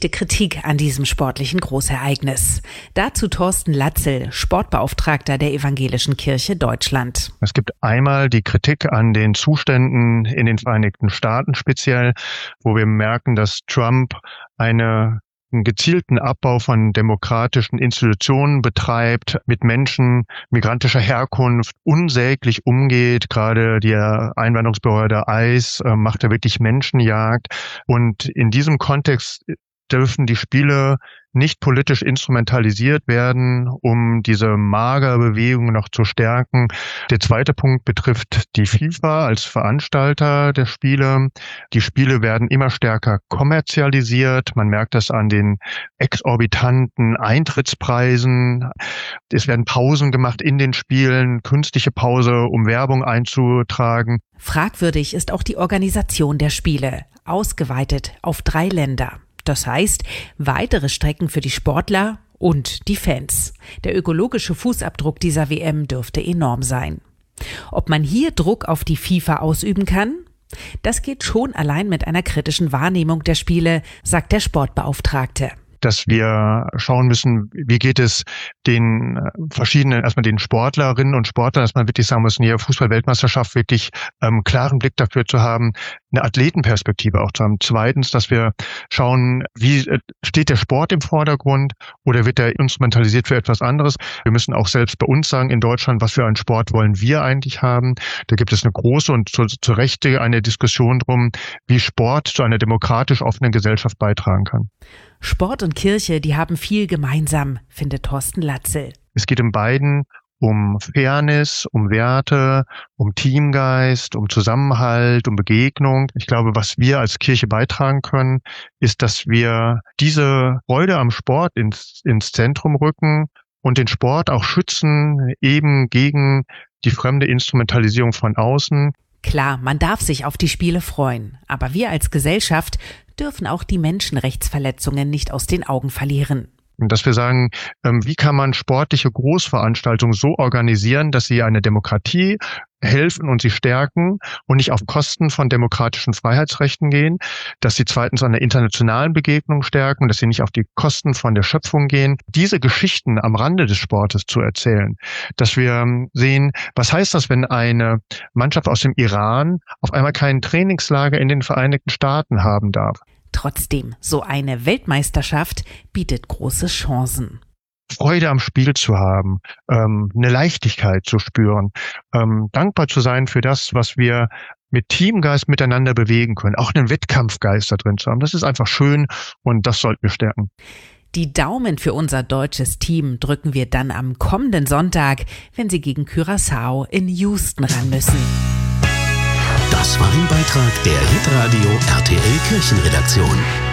berechtigte Kritik an diesem sportlichen Großereignis. Dazu Thorsten Latzel, Sportbeauftragter der Evangelischen Kirche Deutschland. Es gibt einmal die Kritik an den Zuständen in den Vereinigten Staaten speziell, wo wir merken, dass Trump einen gezielten Abbau von demokratischen Institutionen betreibt, mit Menschen migrantischer Herkunft unsäglich umgeht. Gerade die Einwanderungsbehörde ICE macht da wirklich Menschenjagd. Und in diesem Kontext dürfen die Spiele nicht politisch instrumentalisiert werden, um diese Magerbewegung noch zu stärken. Der zweite Punkt betrifft die FIFA als Veranstalter der Spiele. Die Spiele werden immer stärker kommerzialisiert. Man merkt das an den exorbitanten Eintrittspreisen. Es werden Pausen gemacht in den Spielen, künstliche Pause, um Werbung einzutragen. Fragwürdig ist auch die Organisation der Spiele, ausgeweitet auf 3 Länder. Das heißt, weitere Strecken für die Sportler und die Fans. Der ökologische Fußabdruck dieser WM dürfte enorm sein. Ob man hier Druck auf die FIFA ausüben kann? Das geht schon allein mit einer kritischen Wahrnehmung der Spiele, sagt der Sportbeauftragte. Dass wir schauen müssen, wie geht es den verschiedenen, erstmal den Sportlerinnen und Sportlern, dass man wirklich sagen muss, in der Fußball-Weltmeisterschaft wirklich klaren Blick dafür zu haben, eine Athletenperspektive auch zu haben. Zweitens, dass wir schauen, wie steht der Sport im Vordergrund oder wird er instrumentalisiert für etwas anderes. Wir müssen auch selbst bei uns sagen, in Deutschland, was für einen Sport wollen wir eigentlich haben. Da gibt es eine große und zu Recht eine Diskussion drum, wie Sport zu einer demokratisch offenen Gesellschaft beitragen kann. Sport und Kirche, die haben viel gemeinsam, findet Thorsten Latzel. Es geht in beiden um Fairness, um Werte, um Teamgeist, um Zusammenhalt, um Begegnung. Ich glaube, was wir als Kirche beitragen können, ist, dass wir diese Freude am Sport ins Zentrum rücken und den Sport auch schützen, eben gegen die fremde Instrumentalisierung von außen. Klar, man darf sich auf die Spiele freuen, aber wir als Gesellschaft dürfen auch die Menschenrechtsverletzungen nicht aus den Augen verlieren. Dass wir sagen, wie kann man sportliche Großveranstaltungen so organisieren, dass sie eine Demokratie helfen und sie stärken und nicht auf Kosten von demokratischen Freiheitsrechten gehen, dass sie zweitens an der internationalen Begegnung stärken, dass sie nicht auf die Kosten von der Schöpfung gehen. Diese Geschichten am Rande des Sportes zu erzählen, dass wir sehen, was heißt das, wenn eine Mannschaft aus dem Iran auf einmal kein Trainingslager in den Vereinigten Staaten haben darf. Trotzdem, so eine Weltmeisterschaft bietet große Chancen. Freude am Spiel zu haben, eine Leichtigkeit zu spüren, dankbar zu sein für das, was wir mit Teamgeist miteinander bewegen können, auch einen Wettkampfgeist da drin zu haben. Das ist einfach schön und das sollten wir stärken. Die Daumen für unser deutsches Team drücken wir dann am kommenden Sonntag, wenn sie gegen Curaçao in Houston ran müssen. Das war ein Beitrag der Hitradio RTL Kirchenredaktion.